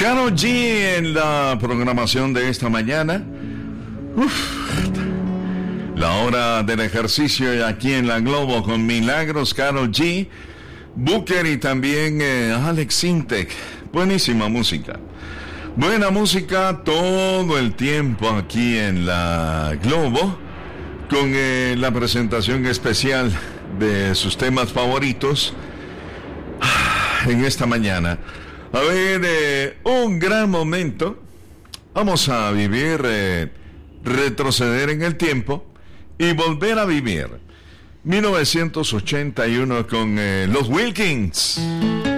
Karol G en la programación de esta mañana. La hora del ejercicio aquí en la Globo con Milagros, Karol G, Booker y también Alex Sintek. Buenísima música. Buena música todo el tiempo aquí en la Globo, con la presentación especial de sus temas favoritos en esta mañana. A ver, un gran momento. Vamos a vivir, retroceder en el tiempo y volver a vivir 1981 con los Wilkins.